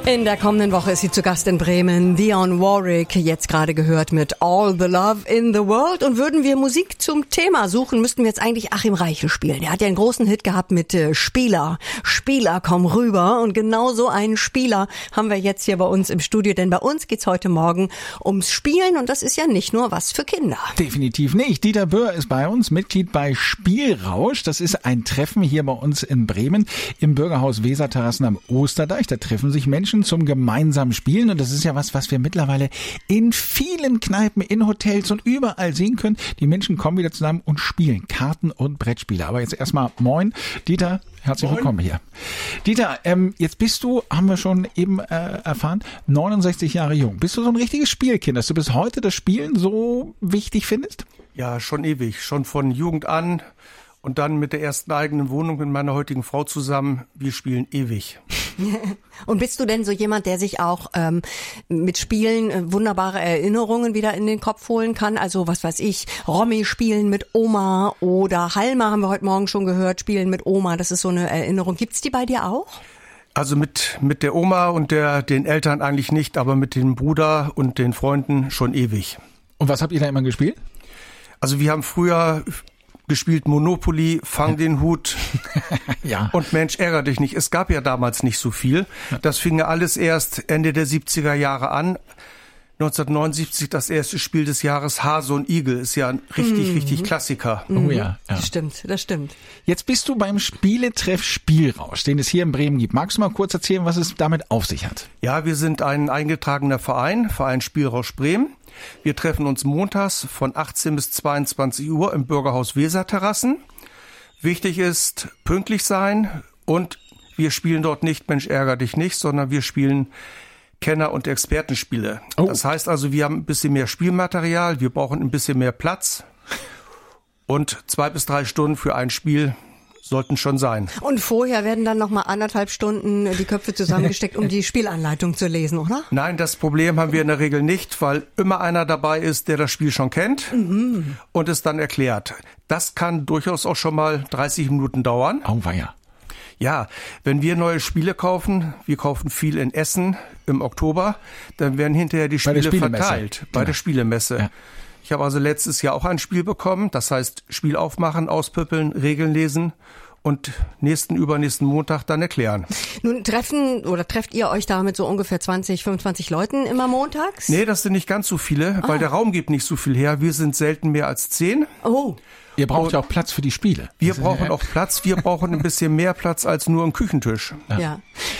In der kommenden Woche ist sie zu Gast in Bremen. Dionne Warwick, jetzt gerade gehört mit All the Love in the World. Und würden wir Musik zum Thema suchen, müssten wir jetzt eigentlich Achim Reichel spielen. Der hat ja einen großen Hit gehabt mit Spieler. Spieler, komm rüber. Und genau so einen Spieler haben wir jetzt hier bei uns im Studio. Denn bei uns geht's heute Morgen ums Spielen. Und das ist ja nicht nur was für Kinder. Definitiv nicht. Dieter Böhr ist bei uns, Mitglied bei Spielrausch. Das ist ein Treffen hier bei uns in Bremen im Bürgerhaus Weserterrassen am Osterdeich. Da treffen sich Menschen zum gemeinsamen Spielen, und das ist ja was wir mittlerweile in vielen Kneipen, in Hotels und überall sehen können. Die Menschen kommen wieder zusammen und spielen Karten und Brettspiele. Aber jetzt erstmal moin, Dieter, herzlich willkommen hier. Dieter, jetzt bist du, haben wir schon eben erfahren, 69 Jahre jung. Bist du so ein richtiges Spielkind, dass du bis heute das Spielen so wichtig findest? Ja, schon ewig, schon von Jugend an. Und dann mit der ersten eigenen Wohnung mit meiner heutigen Frau zusammen. Wir spielen ewig. Und bist du denn so jemand, der sich auch mit Spielen wunderbare Erinnerungen wieder in den Kopf holen kann? Also was weiß ich, Romy spielen mit Oma oder Halma haben wir heute Morgen schon gehört, spielen mit Oma. Das ist so eine Erinnerung. Gibt's die bei dir auch? Also mit der Oma und den Eltern eigentlich nicht, aber mit dem Bruder und den Freunden schon ewig. Und was habt ihr da immer gespielt? Also wir haben früher gespielt Monopoly, Fang den Hut ja. Und Mensch, ärger dich nicht. Es gab ja damals nicht so viel. Das fing ja alles erst Ende der 70er Jahre an. 1979 das erste Spiel des Jahres, Hase und Igel, ist ja ein richtig Klassiker. Oh ja. Das stimmt. Jetzt bist du beim Spieletreff Spielrausch, den es hier in Bremen gibt. Magst du mal kurz erzählen, was es damit auf sich hat? Ja, wir sind ein eingetragener Verein Spielrausch Bremen. Wir treffen uns montags von 18 bis 22 Uhr im Bürgerhaus Weserterrassen. Wichtig ist, pünktlich sein, und wir spielen dort nicht Mensch, ärger dich nicht, sondern wir spielen Kenner- und Expertenspiele. Oh. Das heißt also, wir haben ein bisschen mehr Spielmaterial, wir brauchen ein bisschen mehr Platz, und 2 bis 3 Stunden für ein Spiel sollten schon sein. Und vorher werden dann nochmal 1,5 Stunden die Köpfe zusammengesteckt, um die Spielanleitung zu lesen, oder? Nein, das Problem haben wir in der Regel nicht, weil immer einer dabei ist, der das Spiel schon kennt und es dann erklärt. Das kann durchaus auch schon mal 30 Minuten dauern. Auweia. Ja, wenn wir neue Spiele kaufen, wir kaufen viel in Essen im Oktober, dann werden hinterher die Spiele verteilt bei der Spielemesse. Ja. Ich habe also letztes Jahr auch ein Spiel bekommen, das heißt Spiel aufmachen, auspüppeln, Regeln lesen und übernächsten Montag dann erklären. Nun trefft ihr euch da mit so ungefähr 20, 25 Leuten immer montags? Nee, das sind nicht ganz so viele, weil der Raum gibt nicht so viel her. Wir sind selten mehr als 10. Oh. Ihr braucht ja auch Platz für die Spiele. Wir brauchen auch Platz, wir brauchen ein bisschen mehr Platz als nur einen Küchentisch. Ja.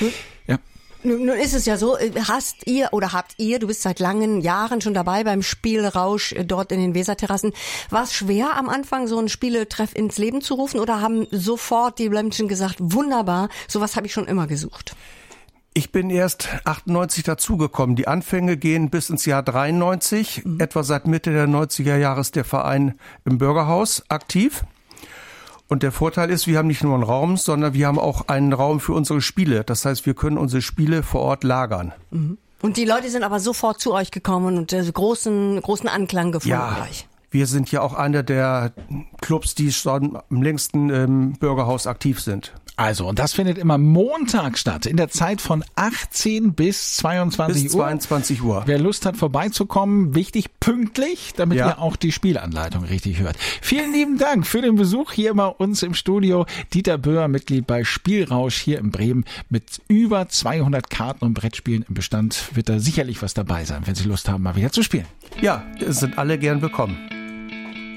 Nun ist es ja so, habt ihr, du bist seit langen Jahren schon dabei beim Spielrausch dort in den Weserterrassen. War es schwer am Anfang, so einen Spieletreff ins Leben zu rufen, oder haben sofort die Menschen gesagt, wunderbar, sowas habe ich schon immer gesucht? Ich bin erst 98 dazugekommen. Die Anfänge gehen bis ins Jahr 93. Etwa seit Mitte der 90er Jahre ist der Verein im Bürgerhaus aktiv. Und der Vorteil ist, wir haben nicht nur einen Raum, sondern wir haben auch einen Raum für unsere Spiele. Das heißt, wir können unsere Spiele vor Ort lagern. Und die Leute sind aber sofort zu euch gekommen und großen Anklang gefunden bei euch. Wir sind ja auch einer der Clubs, die schon am längsten im Bürgerhaus aktiv sind. Also, und das findet immer Montag statt, in der Zeit von 18 bis 22 Uhr. 22 Uhr. Wer Lust hat, vorbeizukommen, wichtig, pünktlich, damit ihr auch die Spielanleitung richtig hört. Vielen lieben Dank für den Besuch hier bei uns im Studio. Dieter Böhr, Mitglied bei Spielrausch hier in Bremen, mit über 200 Karten und Brettspielen im Bestand. Wird da sicherlich was dabei sein, wenn Sie Lust haben, mal wieder zu spielen. Ja, sind alle gern willkommen.